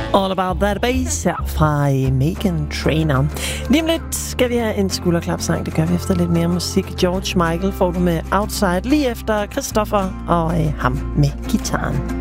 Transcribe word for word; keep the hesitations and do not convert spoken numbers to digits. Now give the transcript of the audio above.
All About That Bass her fra Meghan Trainor. Lige om lidt skal vi have en skulderklapsang. Det gør vi efter lidt mere musik. George Michael får du med Outside lige efter Christopher og øh, ham med gitaren.